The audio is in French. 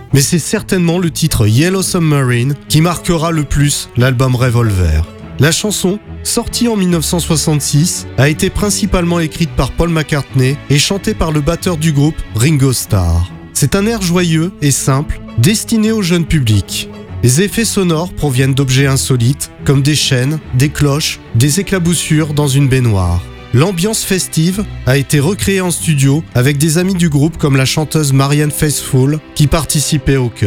Mais c'est certainement le titre Yellow Submarine qui marquera le plus l'album Revolver. La chanson, sortie en 1966, a été principalement écrite par Paul McCartney et chantée par le batteur du groupe Ringo Starr. C'est un air joyeux et simple, destiné au jeune public. Les effets sonores proviennent d'objets insolites, comme des chaînes, des cloches, des éclaboussures dans une baignoire. L'ambiance festive a été recréée en studio avec des amis du groupe comme la chanteuse Marianne Faithfull qui participait au chœur.